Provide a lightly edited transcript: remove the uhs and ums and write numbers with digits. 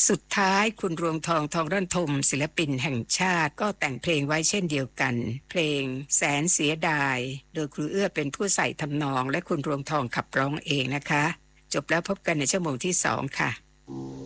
สุดท้ายคุณรวงทองทองร่อนทมศิลปินแห่งชาติก็แต่งเพลงไว้เช่นเดียวกันเพลงแสนเสียดายโดยครูเอื้อเป็นผู้ใส่ทำนองและคุณรวงทองขับร้องเองนะคะจบแล้วพบกันในชั่วโมงที่2ค่ะ